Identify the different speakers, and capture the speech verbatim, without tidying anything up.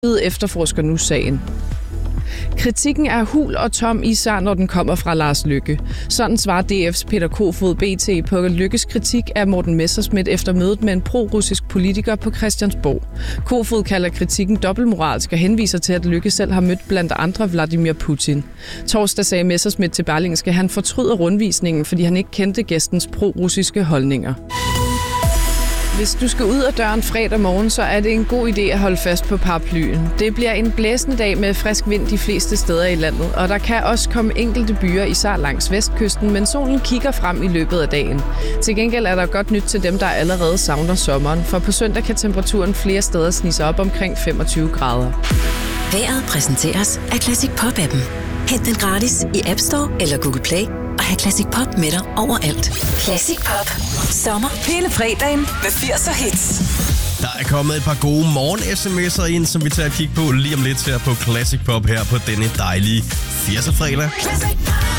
Speaker 1: efterforsker nu sagen. Kritikken er hul og tom, især når den kommer fra Lars Løkke. Sådan svarer D F's Peter Kofod B T på Løkkes kritik af Morten Messerschmidt efter mødet med en pro-russisk politiker på Christiansborg. Kofod kalder kritikken dobbeltmoralsk og henviser til, at Løkke selv har mødt blandt andre Vladimir Putin. Torsdag sagde Messerschmidt til Berlingske, at han fortryder rundvisningen, fordi han ikke kendte gæstens pro-russiske holdninger. Hvis du skal ud af døren fredag morgen, så er det en god idé at holde fast på paraplyen. Det bliver en blæsende dag med frisk vind de fleste steder i landet, og der kan også komme enkelte byer, især langs vestkysten, men solen kigger frem i løbet af dagen. Til gengæld er der godt nyt til dem, der allerede savner sommeren, for på søndag kan temperaturen flere steder snige sig op omkring femogtyve grader.
Speaker 2: Vejret præsenteres af Classic Pop-appen. Hent den gratis i App Store eller Google Play og have Classic Pop med dig overalt. Classic Pop. Sommer hele fredagen med firs hits.
Speaker 3: Der er kommet et par gode morgen-sms'er ind, som vi tager at kigge på lige om lidt her på Classic Pop her på denne dejlige firser fredag.